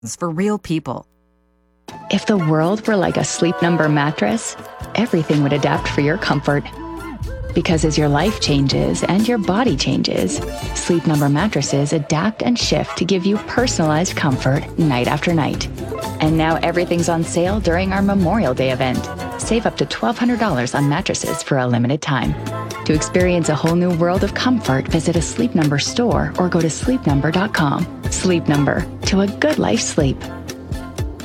for real people. If the world were like a Sleep Number mattress, everything would adapt for your comfort. Because as your life changes and your body changes, Sleep Number mattresses adapt and shift to give you personalized comfort night after night. And now everything's on sale during our Memorial Day event. Save up to $1,200 on mattresses for a limited time. To experience a whole new world of comfort, visit a Sleep Number store or go to sleepnumber.com. Sleep Number, to a good life sleep.